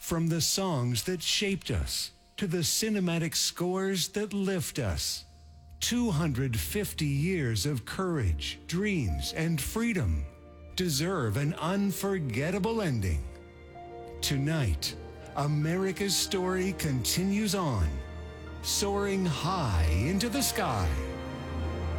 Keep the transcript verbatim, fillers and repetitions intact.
From the songs that shaped us to the cinematic scores that lift us. two hundred fifty years of courage, dreams, and freedom deserve an unforgettable ending. Tonight, America's story continues on, soaring high into the sky.